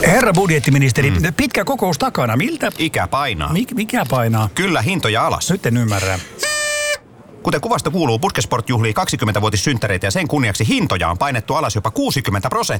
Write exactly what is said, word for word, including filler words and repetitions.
Herra budjettiministeri, mm. pitkä kokous takana. Miltä? Ikä painaa. Mik, mikä painaa? Kyllä, hintoja alas. Nyt en ymmärrä. Kuten kuvasta kuuluu, Puskesport juhlii kaksikymmentävuotissynttäreitä ja sen kunniaksi hintoja on painettu alas jopa kuusikymmentä prosenttia.